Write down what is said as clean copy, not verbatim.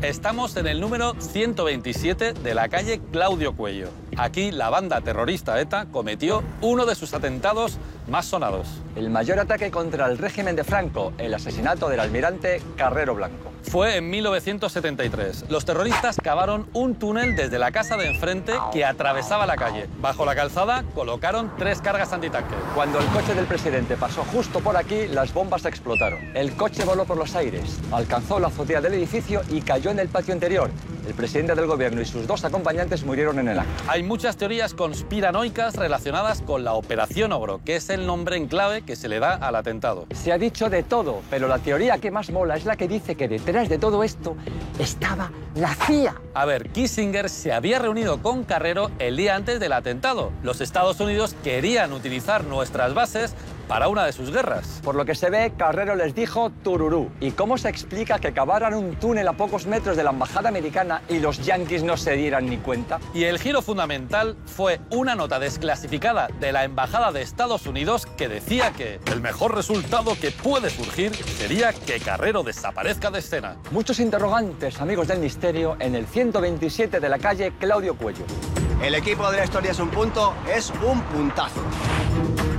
Estamos en el número 127 de la calle Claudio Cuello. Aquí la banda terrorista ETA cometió uno de sus atentados más sonados. El mayor ataque contra el régimen de Franco, el asesinato del almirante Carrero Blanco. Fue en 1973. Los terroristas cavaron un túnel desde la casa de enfrente que atravesaba la calle. Bajo la calzada colocaron 3 cargas antitanque. Cuando el coche del presidente pasó justo por aquí, las bombas explotaron. El coche voló por los aires, alcanzó la azotea del edificio y cayó en el patio interior. El presidente del gobierno y sus 2 acompañantes murieron en el acto. Hay muchas teorías conspiranoicas relacionadas con la Operación Ogro, que es el nombre en clave que se le da al atentado. Se ha dicho de todo, pero la teoría que más mola es la que dice que detrás de todo esto estaba la CIA. A ver, Kissinger se había reunido con Carrero el día antes del atentado. Los Estados Unidos querían utilizar nuestras bases para una de sus guerras. Por lo que se ve, Carrero les dijo tururú. ¿Y cómo se explica que cavaran un túnel a pocos metros de la embajada americana y los yanquis no se dieran ni cuenta? Y el giro fundamental fue una nota desclasificada de la embajada de Estados Unidos que decía que el mejor resultado que puede surgir sería que Carrero desaparezca de escena. Muchos interrogantes, amigos del misterio, en el 127 de la calle Claudio Cuello. El equipo de la historia es un punto, es un puntazo.